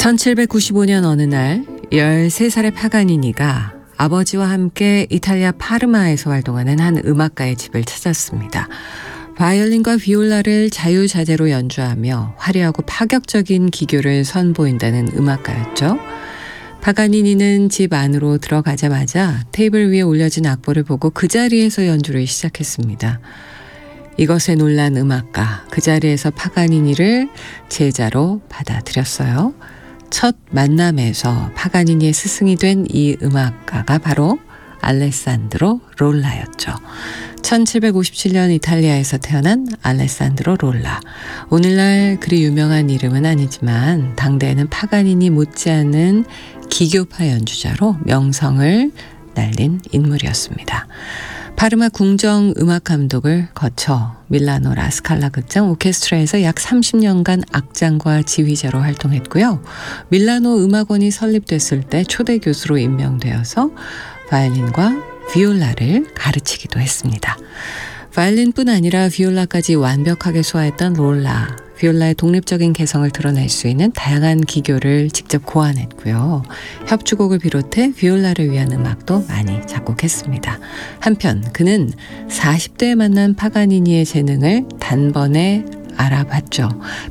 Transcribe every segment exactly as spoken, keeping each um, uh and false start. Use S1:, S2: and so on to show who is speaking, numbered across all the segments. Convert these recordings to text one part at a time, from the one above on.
S1: 천칠백구십오 년 어느 날 열세 살의 파가니니가 아버지와 함께 이탈리아 파르마에서 활동하는 한 음악가의 집을 찾았습니다. 바이올린과 비올라를 자유자재로 연주하며 화려하고 파격적인 기교를 선보인다는 음악가였죠. 파가니니는 집 안으로 들어가자마자 테이블 위에 올려진 악보를 보고 그 자리에서 연주를 시작했습니다. 이것에 놀란 음악가, 그 자리에서 파가니니를 제자로 받아들였어요. 첫 만남에서 파가니니의 스승이 된 이 음악가가 바로 알레산드로 롤라였죠. 천칠백오십칠 년 이탈리아에서 태어난 알레산드로 롤라. 오늘날 그리 유명한 이름은 아니지만 당대에는 파가니니 못지않은 기교파 연주자로 명성을 날린 인물이었습니다. 파르마 궁정 음악 감독을 거쳐 밀라노 라스칼라 극장 오케스트라에서 약 삼십 년간 악장과 지휘자로 활동했고요. 밀라노 음악원이 설립됐을 때 초대 교수로 임명되어서 바이올린과 비올라를 가르치기도 했습니다. 바이올린뿐 아니라 비올라까지 완벽하게 소화했던 롤라. 비올라의 독립적인 개성을 드러낼 수 있는 다양한 기교를 직접 고안했고요. 협주곡을 비롯해 비올라를 위한 음악도 많이 작곡했습니다. 한편 그는 사십 대에 만난 파가니니의 재능을 단번에 알아봤죠.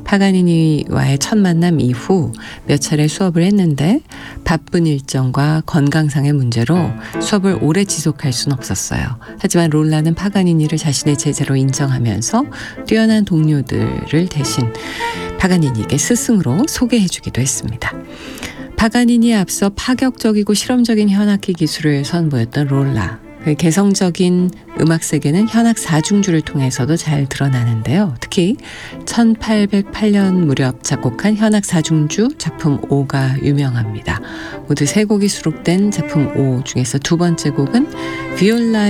S1: 파가니니와의 첫 만남 이후 몇 차례 수업을 했는데 바쁜 일정과 건강상의 문제로 수업을 오래 지속할 수는 없었어요. 하지만 롤라는 파가니니를 자신의 제자로 인정하면서 뛰어난 동료들을 대신 파가니니에게 스승으로 소개해주기도 했습니다. 파가니니에 앞서 파격적이고 실험적인 현악기 기술을 선보였던 롤라. 그 개성적인 음악 세계는 현악 사중주를 통해서도 잘 드러나는데요. 특히 천팔백팔 년 무렵 작곡한 현악 사중주 작품 오가 유명합니다. 모두 세 곡이 수록된 작품 오 중에서 두 번째 곡은 비올라의